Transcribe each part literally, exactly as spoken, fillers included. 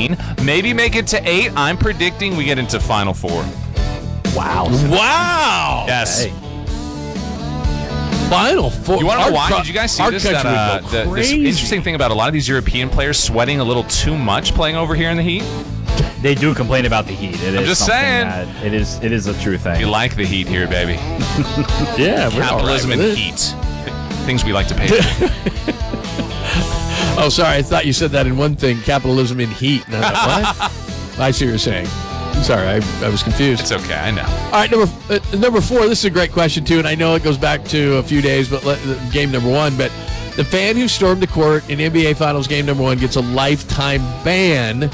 seventeen. Maybe make it to eight. I'm predicting we get into Final Four. Wow. Wow. Yes. Hey. Final Four. You want to know Our why? co- Did you guys see our this? country That, uh, would go the, this crazy. interesting thing about a lot of these European players sweating a little too much playing over here in the heat. They do complain about the heat. It I'm is just something saying. that it is it is a true thing. You like the heat here, baby. Yeah, we're all right Capitalism with and it. heat. Things we like to pay for. Oh, sorry. I thought you said that in one thing, capitalism in heat. And I thought, what? I see what you're saying. Sorry, I, I was confused. It's okay, I know. All right, number uh, number four. This is a great question, too, and I know it goes back to a few days, but let, uh, game number one. But the fan who stormed the court in N B A Finals game number one gets a lifetime ban.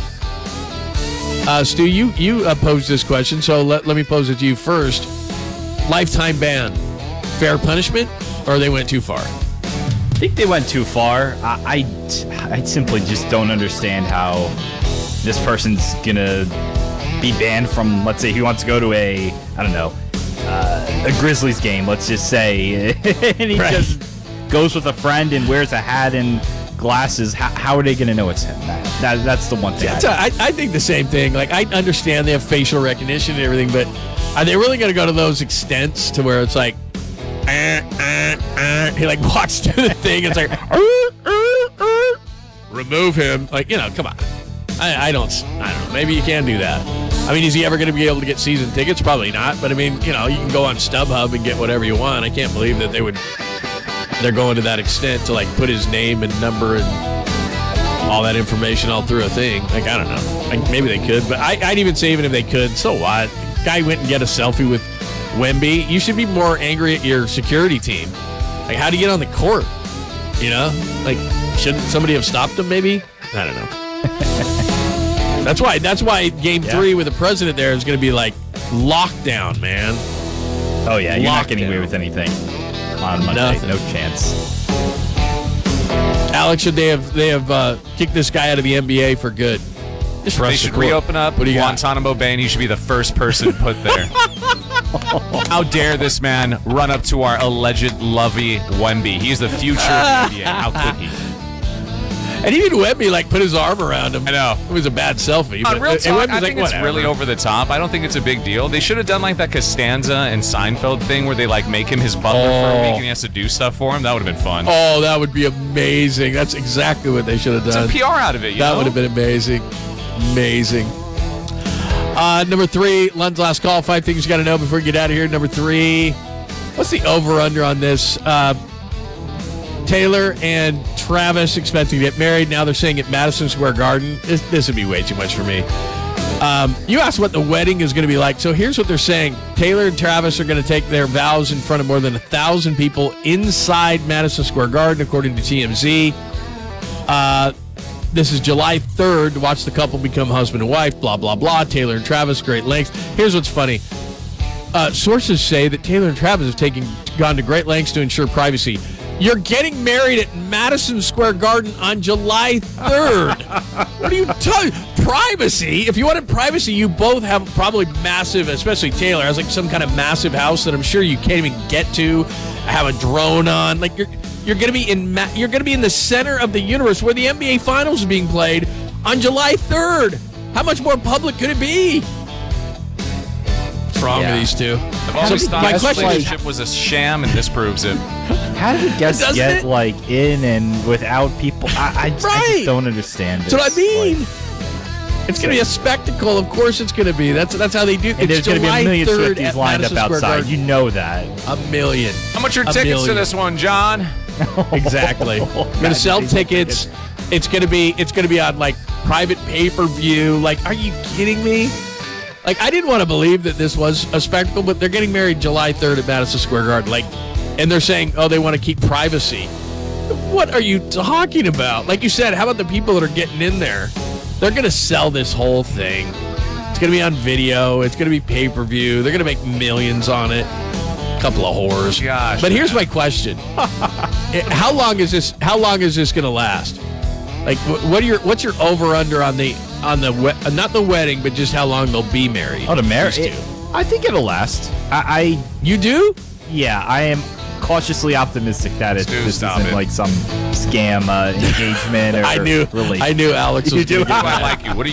Uh, Stu, you, you uh, posed this question, so let, let me pose it to you first. Lifetime ban. Fair punishment, or they went too far? I think they went too far. I, I, I simply just don't understand how this person's gonna be banned from, let's say he wants to go to a, I don't know, uh, a Grizzlies game, let's just say, and he Right. just goes with a friend and wears a hat and glasses. How, how are they gonna know it's him? That, that that's the one thing. That's a, I, I think the same thing. Like, I understand they have facial recognition and everything, but are they really going to go to those extents to where it's like, uh, uh, uh, he like walks to the thing and it's like, uh, uh, uh, remove him. Like, you know, come on. I, I don't, I don't know. Maybe you can do that. I mean, is he ever going to be able to get season tickets? Probably not. But I mean, you know, you can go on StubHub and get whatever you want. I can't believe that they would, they're going to that extent to like put his name and number and all that information all through a thing. Like, I don't know. Like, maybe they could, but I, I'd even say even if they could, so what? Guy went and get a selfie with Wemby. You should be more angry at your security team. Like, how do you get on the court? You know? Like, shouldn't somebody have stopped him maybe? I don't know. That's why That's why game Yeah. three with the president there is going to be like lockdown, man. Oh yeah, you're not getting away Lockdown. with anything on Monday. Nothing. No chance. Alex, should they have they have uh, kicked this guy out of the N B A for good? Just They rush should the court. reopen up What do you got? Guantanamo Bay, and he should be the first person put there. How dare this man run up to our alleged lovey Wemby? He's the future of the N B A. How could he? And even Wemby like put his arm around him. I know. It was a bad selfie. On but- real and talk, Wemby's I like, think it's whatever. really over the top. I don't think it's a big deal. They should have done like that Costanza and Seinfeld thing where they like make him his butler for a Oh. week and he has to do stuff for him. That would have been fun. Oh, that would be amazing. That's exactly what they should have done. Some P R out of it, you That know? would have been amazing. Amazing. Uh, number three, Lund's last call. Five things you got to know before you get out of here. Number three, what's the over-under on this? Uh, Taylor and Travis expecting to get married. Now they're saying at Madison Square Garden. This, this would be way too much for me. Um, you asked what the wedding is going to be like. So here's what they're saying. Taylor and Travis are going to take their vows in front of more than a thousand people inside Madison Square Garden, according to T M Z. Uh, this is July third to watch the couple become husband and wife, blah, blah, blah. Taylor and Travis, great lengths. Here's what's funny. Uh, sources say that Taylor and Travis have taken gone to great lengths to ensure privacy. You're getting married at Madison Square Garden on July third. What are you talking? Privacy? If you wanted privacy, you both have probably massive, especially Taylor, has like some kind of massive house that I'm sure you can't even get to. Have a drone on. Like you're you're gonna be in ma- you're gonna be in the center of the universe where the N B A Finals are being played on July third. How much more public could it be? What's wrong Yeah. with these two? I've always So thought my this question is- relationship was a sham, and this proves it. How did the guests Doesn't get it? like in and without people? I, I, just, I Right. just don't understand. That's what I this. mean. Like, It's going to be a spectacle. Of course it's going to be. That's that's how they do it. and there's going to be a million third Swifties at lined Madison up Square outside. Garden. You know that. A million. How much are A tickets to million. this one, John? Exactly. We're going to sell tickets. It's going to be it's going to be on like private pay-per-view. Like, are you kidding me? Like, I didn't want to believe that this was a spectacle, but they're getting married July third at Madison Square Garden. Like, and they're saying, oh, they want to keep privacy. What are you talking about? Like you said, how about the people that are getting in there? They're going to sell this whole thing. It's going to be on video. It's going to be pay-per-view. They're going to make millions on it. A couple of whores. Gosh, But here's man. my question: How long is this? How long is this going to last? Like, wh- what are your what's your over/under on the on the we- uh, not the wedding, but just how long they'll be married? Oh, the marriage. These two. I think it'll last. I, You do? I yeah, I am cautiously optimistic that it Stu, this stop isn't it. like some scam uh, engagement or I knew. relationship. I knew Alex You was do? gonna get I that. like you. What do you?